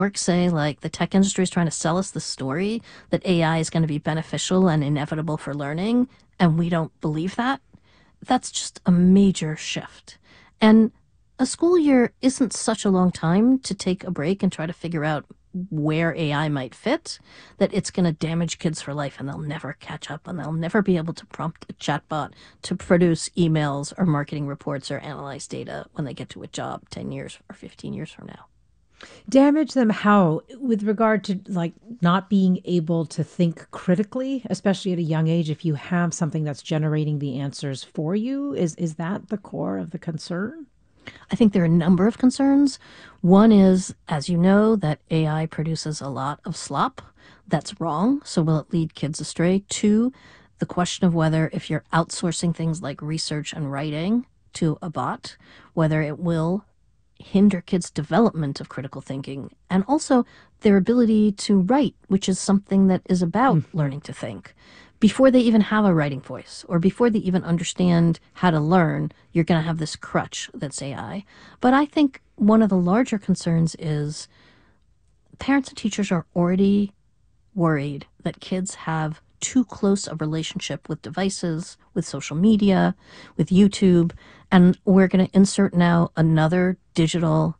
say, like, the tech industry is trying to sell us the story that AI is going to be beneficial and inevitable for learning, and we don't believe that, that's just a major shift. And a school year isn't such a long time to take a break and try to figure out where AI might fit, that it's going to damage kids for life and they'll never catch up and they'll never be able to prompt a chatbot to produce emails or marketing reports or analyze data when they get to a job 10 years or 15 years from now. Damage them how? With regard to like not being able to think critically, especially at a young age, if you have something that's generating the answers for you, is that the core of the concern? I think there are a number of concerns. One is, as you know, that AI produces a lot of slop. That's wrong. So will it lead kids astray? Two, the question of whether if you're outsourcing things like research and writing to a bot, whether it will hinder kids' development of critical thinking and also their ability to write, which is something that is about learning to think. Before they even have a writing voice or before they even understand how to learn, you're going to have this crutch that's AI. But I think one of the larger concerns is parents and teachers are already worried that kids have too close a relationship with devices, with social media, with YouTube, and we're going to insert now another digital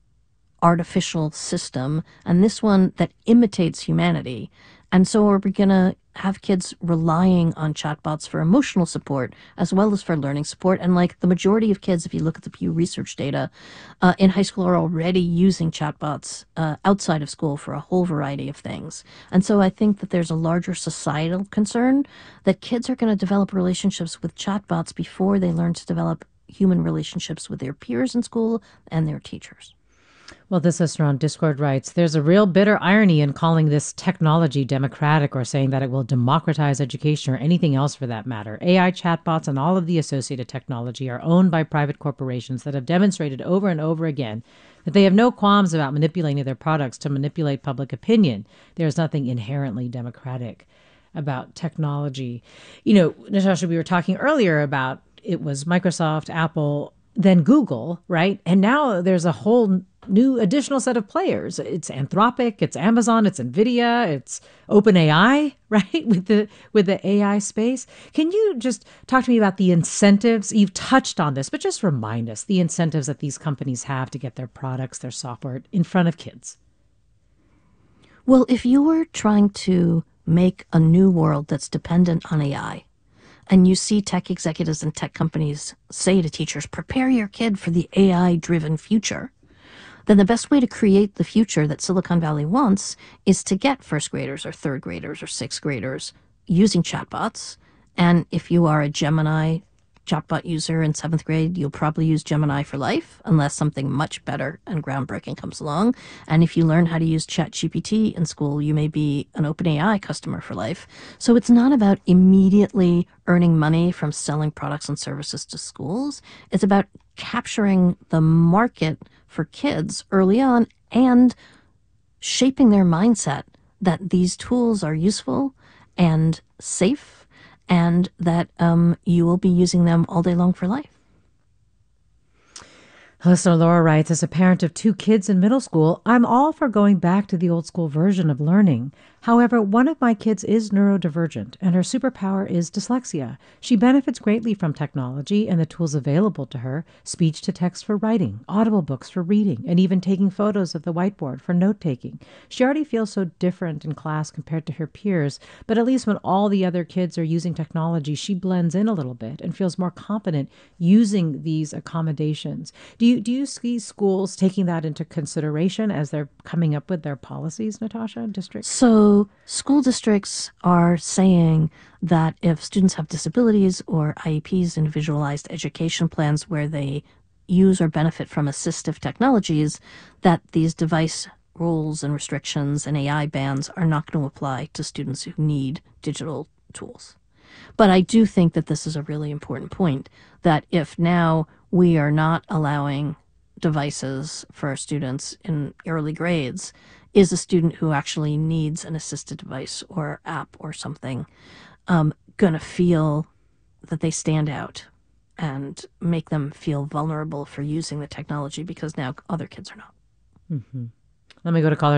artificial system, and this one that imitates humanity. And so are we going to have kids relying on chatbots for emotional support as well as for learning support? And like the majority of kids, if you look at the Pew Research data, in high school are already using chatbots outside of school for a whole variety of things. And so I think that there's a larger societal concern that kids are going to develop relationships with chatbots before they learn to develop human relationships with their peers in school and their teachers. Well, this listener on Discord writes, there's a real bitter irony in calling this technology democratic or saying that it will democratize education or anything else for that matter. AI chatbots and all of the associated technology are owned by private corporations that have demonstrated over and over again that they have no qualms about manipulating their products to manipulate public opinion. There's nothing inherently democratic about technology. You know, Natasha, we were talking earlier about it was Microsoft, Apple, then Google, right? And now there's a whole new additional set of players. It's Anthropic, it's Amazon, it's Nvidia, it's OpenAI, right? With the AI space. Can you just talk to me about the incentives? You've touched on this, but just remind us the incentives that these companies have to get their products, their software in front of kids. Well, if you were trying to make a new world that's dependent on AI, and you see tech executives and tech companies say to teachers, prepare your kid for the AI-driven future, then the best way to create the future that Silicon Valley wants is to get first graders or third graders or sixth graders using chatbots. And if you are a Gemini chatbot user in seventh grade, you'll probably use Gemini for life unless something much better and groundbreaking comes along. And if you learn how to use ChatGPT in school, you may be an OpenAI customer for life. So it's not about immediately earning money from selling products and services to schools. It's about capturing the market for kids early on and shaping their mindset that these tools are useful and safe and that you will be using them all day long for life. Listener Laura writes, as a parent of two kids in middle school, I'm all for going back to the old school version of learning. However, one of my kids is neurodivergent, and her superpower is dyslexia. She benefits greatly from technology and the tools available to her, speech to text for writing, audible books for reading, and even taking photos of the whiteboard for note-taking. She already feels so different in class compared to her peers, but at least when all the other kids are using technology, she blends in a little bit and feels more confident using these accommodations. Do you see schools taking that into consideration as they're coming up with their policies, Natasha, districts? So school districts are saying that if students have disabilities or IEPs, individualized education plans where they use or benefit from assistive technologies, that these device rules and restrictions and AI bans are not going to apply to students who need digital tools. But I do think that this is a really important point, that if now we are not allowing devices for students in early grades, is a student who actually needs an assisted device or app or something going to feel that they stand out and make them feel vulnerable for using the technology because now other kids are not. Mm-hmm. Let me go to caller